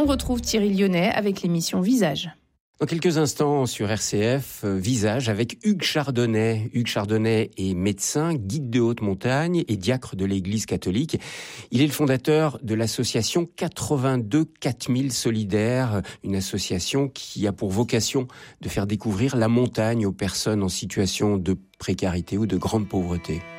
on retrouve Thierry Lyonnais avec l'émission Visage. Dans quelques instants sur RCF, Visage avec Hugues Chardonnay. Hugues Chardonnay est médecin, guide de haute montagne et diacre de l'Église catholique. Il est le fondateur de l'association 82 4000 Solidaires, une association qui a pour vocation de faire découvrir la montagne aux personnes en situation de précarité ou de grande pauvreté.